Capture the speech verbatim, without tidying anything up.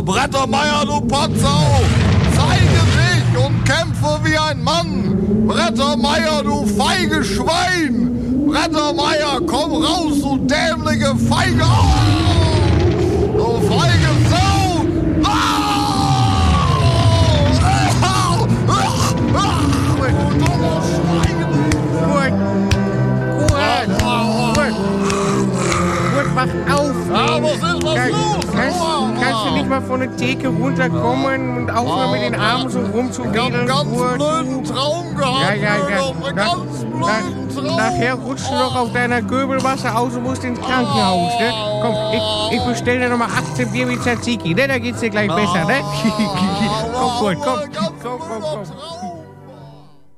Brettermeier, du Potzau! Zeige dich und kämpfe wie ein Mann! Brettermeier, du feige Schwein! Brettermeier, komm raus, du dämliche Feige! Oh, du feige Sau! Ah! Ah! Ah! Du dummer Schwein! Kurt! Kurt! Kurt! Kurt, wach auf! Ja, was ist, was Kann- los? Kannst, kannst du nicht mal von der Theke runterkommen und aufhören mit den Armen so Ich hab rumzuwedeln? einen ganz Kurt? blöden Traum gehabt. Ja, ja, ja. Einen Na, ganz blöden nach, Traum. nachher rutschst du noch auf deiner Göbelmasse aus und musst ins Krankenhaus, ne? Komm, ich, ich bestell dir nochmal achtzehn Bier mit Tzatziki, ne? Da geht's dir gleich besser, ne? komm, Kurt, komm. Ein ganz Komm, komm, blöder komm. Traum.